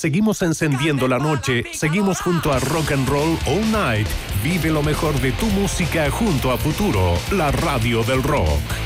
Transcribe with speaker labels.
Speaker 1: seguimos encendiendo la noche, seguimos junto a Rock and Roll All Night. Vive lo mejor de tu música junto a Futuro, la radio del rock.